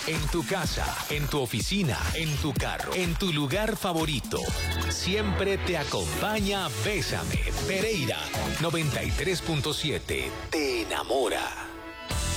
en tu casa, en tu oficina, en tu carro, en tu lugar favorito. Siempre te acompaña Bésame. Pereira 93.7 te enamora.